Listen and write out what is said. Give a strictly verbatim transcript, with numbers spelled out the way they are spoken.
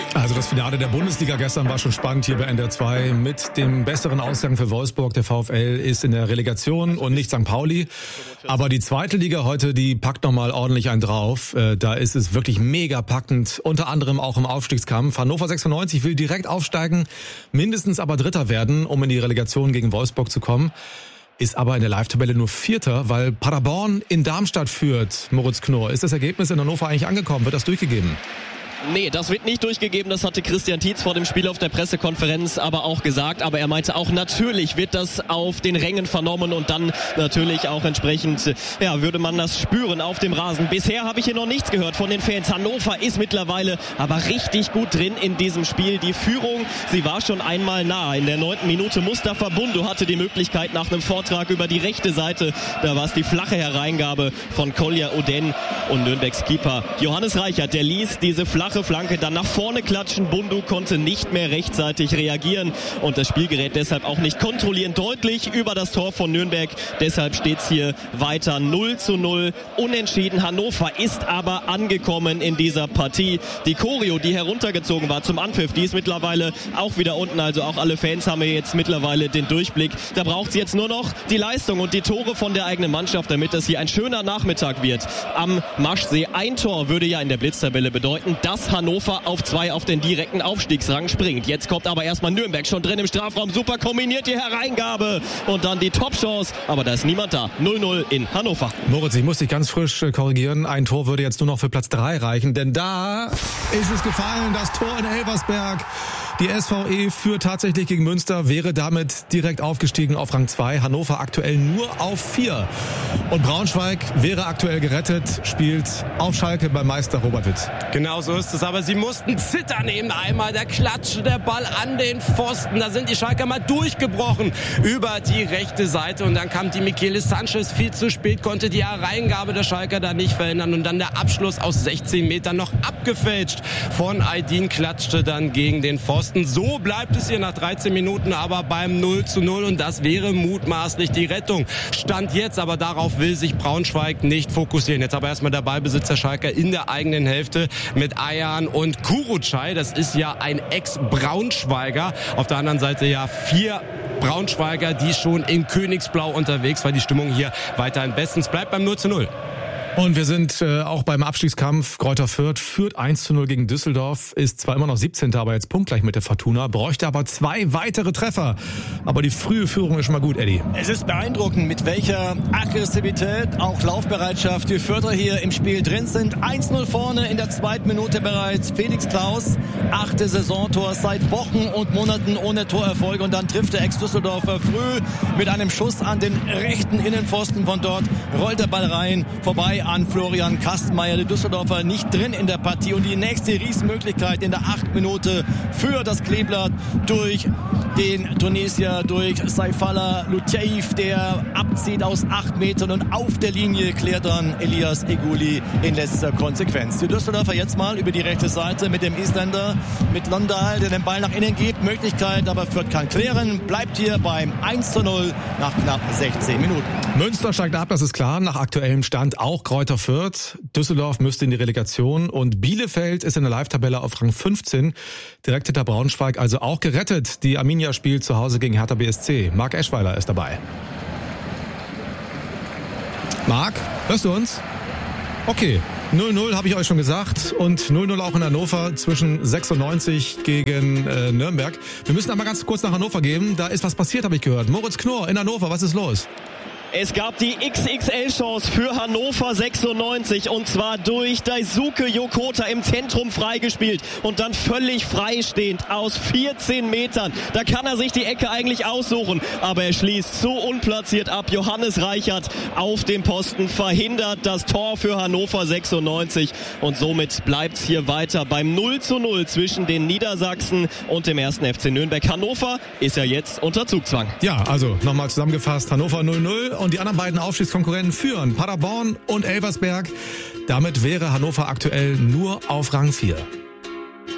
Also das Finale der Bundesliga gestern war schon spannend hier bei N D R zwei mit dem besseren Ausgang für Wolfsburg. Der VfL ist in der Relegation und nicht Sankt Pauli. Aber die zweite Liga heute, die packt nochmal ordentlich einen drauf. Da ist es wirklich mega packend, unter anderem auch im Aufstiegskampf. Hannover sechsundneunzig will direkt aufsteigen, mindestens aber Dritter werden, um in die Relegation gegen Wolfsburg zu kommen. Ist aber in der Live-Tabelle nur Vierter, weil Paderborn in Darmstadt führt. Moritz Knorr, ist das Ergebnis in Hannover eigentlich angekommen? Wird das durchgegeben? Nee, das wird nicht durchgegeben, das hatte Christian Tietz vor dem Spiel auf der Pressekonferenz aber auch gesagt, aber er meinte auch, natürlich wird das auf den Rängen vernommen und dann natürlich auch entsprechend, ja, würde man das spüren auf dem Rasen. Bisher habe ich hier noch nichts gehört von den Fans. Hannover ist mittlerweile aber richtig gut drin in diesem Spiel. Die Führung, sie war schon einmal nah. In der neunten Minute Mustafa Bundu hatte die Möglichkeit nach einem Vortrag über die rechte Seite, da war es die flache Hereingabe von Kolja Oden und Nürnbergs Keeper Johannes Reichert, der ließ diese flache Flanke dann nach vorne klatschen. Bundu konnte nicht mehr rechtzeitig reagieren und das Spielgerät deshalb auch nicht kontrollieren. Deutlich über das Tor von Nürnberg. Deshalb steht es hier weiter null zu null. Unentschieden. Hannover ist aber angekommen in dieser Partie. Die Choreo, die heruntergezogen war zum Anpfiff, die ist mittlerweile auch wieder unten. Also auch alle Fans haben hier jetzt mittlerweile den Durchblick. Da braucht es jetzt nur noch die Leistung und die Tore von der eigenen Mannschaft, damit das hier ein schöner Nachmittag wird am Maschsee. Ein Tor würde ja in der Blitztabelle bedeuten, dass Hannover auf zwei auf den direkten Aufstiegsrang springt. Jetzt kommt aber erstmal Nürnberg schon drin im Strafraum. Super kombiniert die Hereingabe und dann die Top-Chance. Aber da ist niemand da. null null in Hannover. Moritz, ich muss dich ganz frisch korrigieren. Ein Tor würde jetzt nur noch für Platz drei reichen, denn da ist es gefallen, das Tor in Elversberg. Die S V E führt tatsächlich gegen Münster, wäre damit direkt aufgestiegen auf Rang zwei. Hannover aktuell nur auf vier. Und Braunschweig wäre aktuell gerettet, spielt auf Schalke beim Meister Robert Witt. Genau so ist es, aber sie mussten zittern eben einmal. Der klatschte der Ball an den Pfosten. Da sind die Schalker mal durchgebrochen über die rechte Seite. Und dann kam die Michele Sanchez viel zu spät, konnte die Hereingabe der Schalker da nicht verhindern. Und dann der Abschluss aus sechzehn Metern noch abgefälscht von Aydin, klatschte dann gegen den Pfosten. So bleibt es hier nach dreizehn Minuten aber beim null zu null und das wäre mutmaßlich die Rettung. Stand jetzt, aber darauf will sich Braunschweig nicht fokussieren. Jetzt aber erstmal der Ballbesitz der Schalker in der eigenen Hälfte mit Ayan und Kurucay. Das ist ja ein Ex-Braunschweiger. Auf der anderen Seite ja vier Braunschweiger, die schon in Königsblau unterwegs, weil die Stimmung hier weiterhin bestens bleibt beim null zu null. Und wir sind äh, auch beim Abstiegskampf. Greuther Fürth führt eins zu null gegen Düsseldorf, ist zwar immer noch siebzehnter, aber jetzt punktgleich mit der Fortuna, bräuchte aber zwei weitere Treffer. Aber die frühe Führung ist schon mal gut, Eddie. Es ist beeindruckend, mit welcher Aggressivität, auch Laufbereitschaft die Fürther hier im Spiel drin sind. eins null vorne in der zweiten Minute bereits. Felix Klaus, achte Saisontor, seit Wochen und Monaten ohne Torerfolg. Und dann trifft der Ex-Düsseldorfer früh mit einem Schuss an den rechten Innenpfosten von dort, rollt der Ball rein, vorbei an Florian Kastenmeier, die Düsseldorfer nicht drin in der Partie und die nächste Riesenmöglichkeit in der achten Minute für das Kleeblatt durch den Tunesier, durch Saifallah Lutieif, der abzieht aus acht Metern und auf der Linie klärt dann Elias Eguli in letzter Konsequenz. Die Düsseldorfer jetzt mal über die rechte Seite mit dem Isländer, mit Londahl, der den Ball nach innen gibt, Möglichkeit, aber Fürth kann klären, bleibt hier beim eins zu null nach knapp sechzehn Minuten. Münster steigt ab, das ist klar, nach aktuellem Stand auch Greuther Fürth. Düsseldorf müsste in die Relegation und Bielefeld ist in der Live-Tabelle auf Rang fünfzehn. Direkt hinter Braunschweig, also auch gerettet. Die Arminia spielt zu Hause gegen Hertha B S C. Marc Eschweiler ist dabei. Marc, hörst du uns? Okay, null null habe ich euch schon gesagt und null null auch in Hannover zwischen sechsundneunzig gegen äh, Nürnberg. Wir müssen aber ganz kurz nach Hannover gehen. Da ist was passiert, habe ich gehört. Moritz Knorr in Hannover, was ist los? Es gab die X X L-Chance für Hannover sechsundneunzig und zwar durch Daisuke Yokota im Zentrum freigespielt und dann völlig freistehend aus vierzehn Metern. Da kann er sich die Ecke eigentlich aussuchen, aber er schließt so unplatziert ab. Johannes Reichert auf dem Posten verhindert das Tor für Hannover sechsundneunzig und somit bleibt es hier weiter beim null zu null zwischen den Niedersachsen und dem ersten F C Nürnberg. Hannover ist ja jetzt unter Zugzwang. Ja, also nochmal zusammengefasst, Hannover null null. Und die anderen beiden Aufstiegskonkurrenten führen Paderborn und Elversberg. Damit wäre Hannover aktuell nur auf Rang vier.